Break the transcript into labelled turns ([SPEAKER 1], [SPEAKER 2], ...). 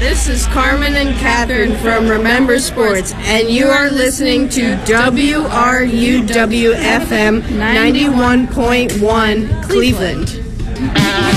[SPEAKER 1] This is Carmen and Catherine from Remember Sports, and you are listening to WRUW-FM 91.1 Cleveland.